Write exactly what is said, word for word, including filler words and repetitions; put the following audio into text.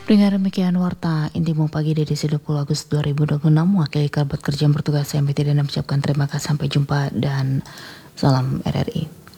Dengan demikian warta Intimu pagi edisi dua puluh Agustus dua ribu dua puluh enam, mewakili kerabat kerja yang bertugas, saya Betty dan mengucapkan terima kasih, sampai jumpa dan salam R R I.